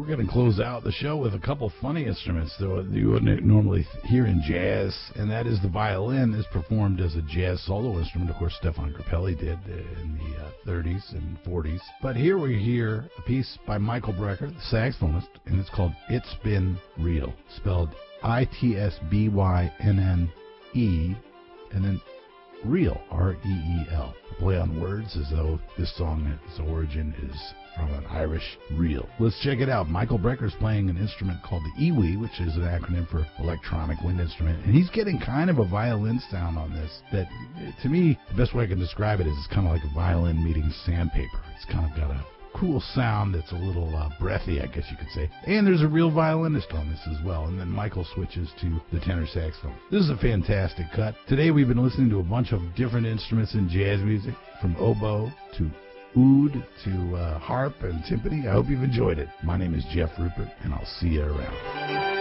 going to close out the show with a couple funny instruments that you wouldn't normally hear in jazz, and that is the violin is performed as a jazz solo instrument. Of course, Stefan Grappelli did in the 30s and 40s. But here we hear a piece by Michael Brecker, the saxophonist, and it's called It's Been Real, spelled Itsbynne, and then real, R-E-E-L. A play on words as though this song, its origin is from an Irish reel. Let's check it out. Michael Brecker's playing an instrument called the EWI, which is an acronym for electronic wind instrument, and he's getting kind of a violin sound on this that, to me, the best way I can describe it is it's kind of like a violin meeting sandpaper. It's kind of got a cool sound that's a little breathy, I guess you could say. And there's a real violinist on this as well. And then Michael switches to the tenor saxophone. This is a fantastic cut. Today we've been listening to a bunch of different instruments in jazz music, from oboe to oud to harp and timpani. I hope you've enjoyed it. My name is Jeff Rupert, and I'll see you around.